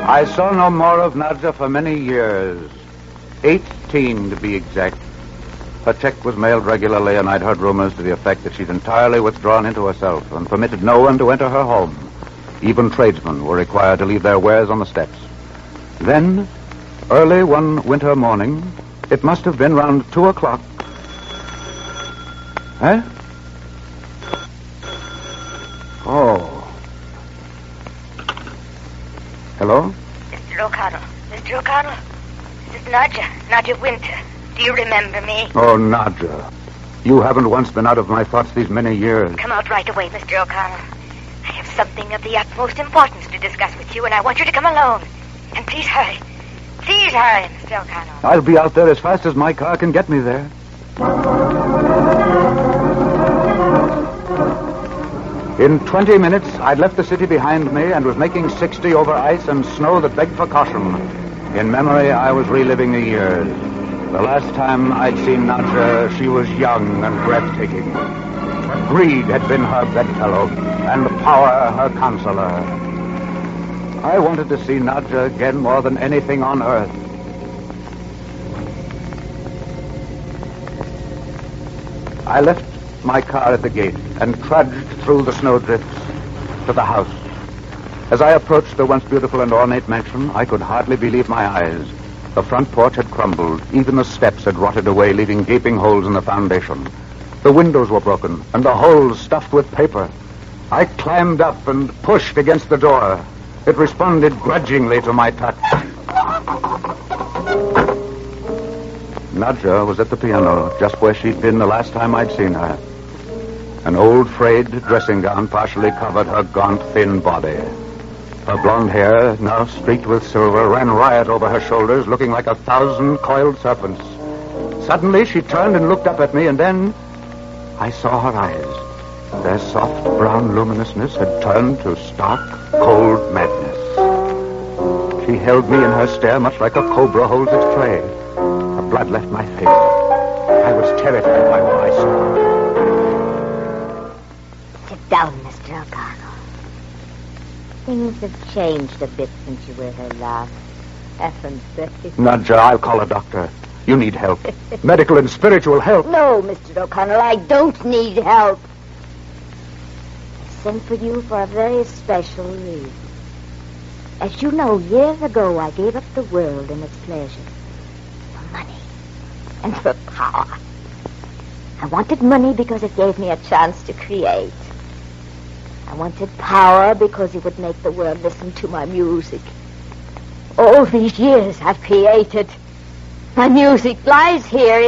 I saw no more of Nadja for many years. 18 to be exact. Her check was mailed regularly, and I'd heard rumors to the effect that she'd entirely withdrawn into herself and permitted no one to enter her home. Even tradesmen were required to leave their wares on the steps. Then, early one winter morning, it must have been round 2 o'clock. Huh? Oh. Hello? Mr. O'Connell. Mr. O'Connell. This is Nadja Winter. Do you remember me? Oh, Nadja. You haven't once been out of my thoughts these many years. Come out right away, Mr. O'Connell. I have something of the utmost importance to discuss with you, and I want you to come alone. And please hurry. Please hurry, Mr. O'Connell. I'll be out there as fast as my car can get me there. In 20 minutes, I'd left the city behind me and was making 60 over ice and snow that begged for caution. In memory, I was reliving the years. The last time I'd seen Nadja, she was young and breathtaking. Greed had been her bedfellow, and power her counselor. I wanted to see Nadja again more than anything on earth. I left my car at the gate and trudged through the snowdrifts to the house. As I approached the once beautiful and ornate mansion, I could hardly believe my eyes. The front porch had crumbled. Even the steps had rotted away, leaving gaping holes in the foundation. The windows were broken, and the holes stuffed with paper. I climbed up and pushed against the door. It responded grudgingly to my touch. Nadja was at the piano, just where she'd been the last time I'd seen her. An old frayed dressing gown partially covered her gaunt, thin body. Her blonde hair, now streaked with silver, ran riot over her shoulders, looking like 1,000 coiled serpents. Suddenly, she turned and looked up at me, and then I saw her eyes. Their soft brown luminousness had turned to stark, cold madness. She held me in her stare much like a cobra holds its prey. Her blood left my face. I was terrified by what I saw. Sit down, Mr. O'Connell. Things have changed a bit since you were here last. Haven't they? Nadja, I'll call a doctor. You need help. Medical and spiritual help. No, Mr. O'Connell, I don't need help. I sent for you for a very special reason. As you know, years ago, I gave up the world and its pleasures for money and for power. I wanted money because it gave me a chance to create. I wanted power because it would make the world listen to my music. All these years I've created. My music lies here